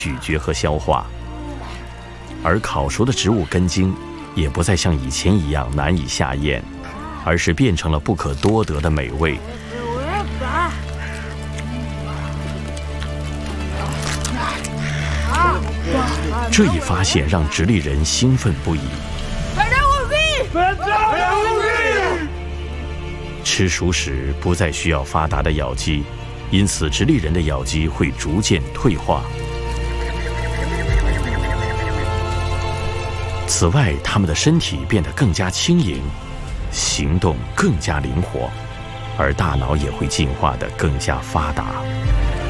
咀嚼和消化，而烤熟的植物根茎也不再像以前一样难以下咽，而是变成了不可多得的美味。这一发现让直立人兴奋不已。吃熟时不再需要发达的咬肌，因此直立人的咬肌会逐渐退化。此外，他们的身体变得更加轻盈，行动更加灵活，而大脑也会进化得更加发达。